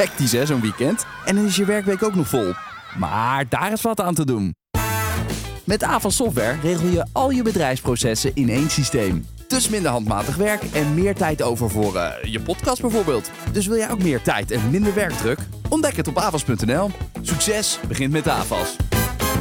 Hectisch hè, zo'n weekend. En dan is je werkweek ook nog vol. Maar daar is wat aan te doen. Met Avas Software regel je al je bedrijfsprocessen in één systeem. Dus minder handmatig werk en meer tijd over voor je podcast bijvoorbeeld. Dus wil jij ook meer tijd en minder werkdruk? Ontdek het op avas.nl. Succes begint met Avas.